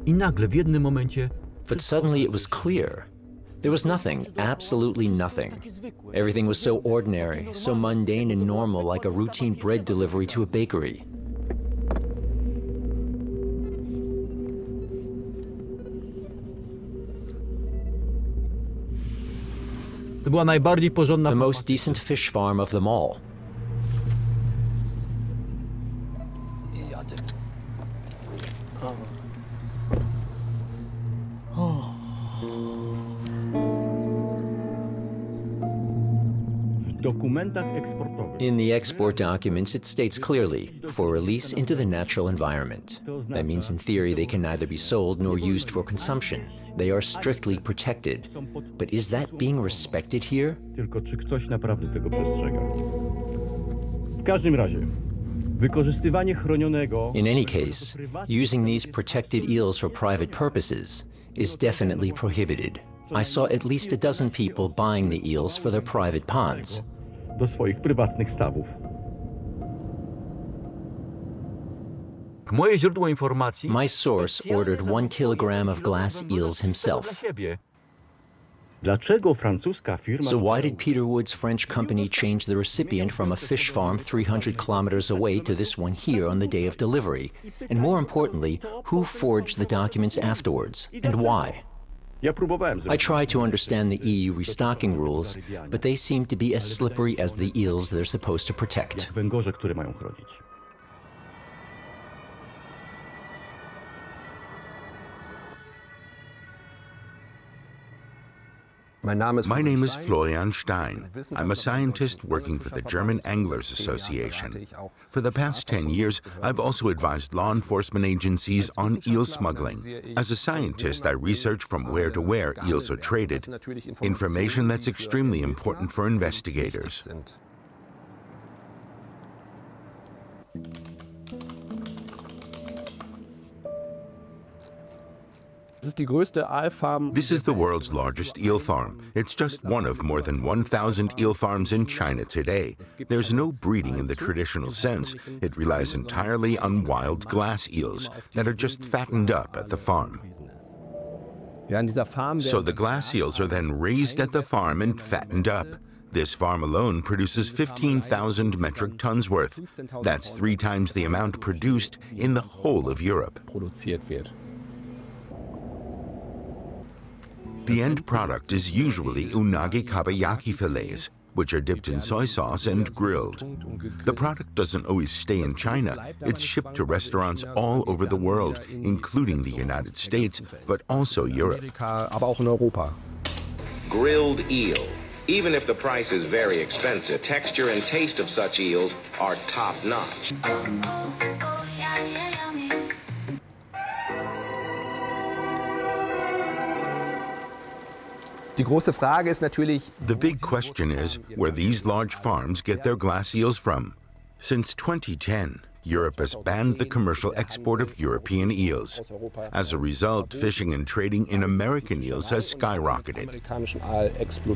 I nagle w jednym momencie But suddenly it was clear. There was nothing, absolutely nothing. Everything was so ordinary, so mundane and normal, like a routine bread delivery to a bakery. to była najbardziej porządna The most decent fish farm of them all. In the export documents, it states clearly, for release into the natural environment. That means in theory they can neither be sold nor used for consumption. They are strictly protected. But is that being respected here? Tylko czy ktoś naprawdę tego przestrzega? W każdym razie, wykorzystywanie chronionego... In any case, using these protected eels for private purposes is definitely prohibited. I saw at least a dozen people buying the eels for their private ponds. Do swoich prywatnych stawów. Moje źródło informacji. My source ordered 1 kilogram of glass eels himself. Dlaczego francuska firma... So why did Peter Wood's French company change the recipient from a fish farm 300 kilometers away to this one here on the day of delivery? And more importantly, who forged the documents afterwards, and why? I try to understand the EU restocking rules, but they seem to be as slippery as the eels they're supposed to protect. Węgorze, które mają chronić. My name is Florian Stein. I'm a scientist working for the German Anglers Association. For the past 10 years, I've also advised law enforcement agencies on eel smuggling. As a scientist, I research from where to where eels are traded, information that's extremely important for investigators. This is the world's largest eel farm. It's just one of more than 1,000 eel farms in China today. There's no breeding in the traditional sense. It relies entirely on wild glass eels that are just fattened up at the farm. So the glass eels are then raised at the farm and fattened up. This farm alone produces 15,000 metric tons worth. That's 3 times the amount produced in the whole of Europe. The end product is usually unagi kabayaki fillets, which are dipped in soy sauce and grilled. The product doesn't always stay in China. It's shipped to restaurants all over the world, including the United States, but also Europe. Grilled eel. Even if the price is very expensive, texture and taste of such eels are top-notch. The big question is where these large farms get their glass eels from. Since 2010, Europe has banned the commercial export of European eels. As a result, fishing and trading in American eels has skyrocketed.